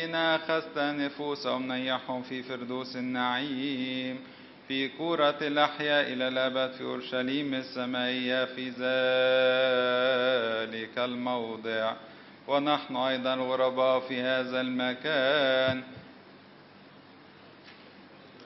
الذين أخذت نفوسهم نيحهم في فردوس النعيم في كورة الأحياء إلى الأبد في أورشليم السمائية في ذلك الموضع. ونحن أيضا غرباء في هذا المكان